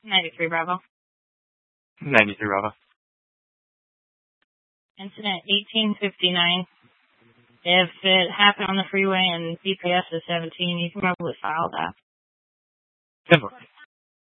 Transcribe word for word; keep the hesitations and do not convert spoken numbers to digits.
ninety-three Bravo. ninety-three Bravo. Incident eighteen fifty-nine. If it happened on the freeway and B P S is seventeen, you can probably file that. Simple.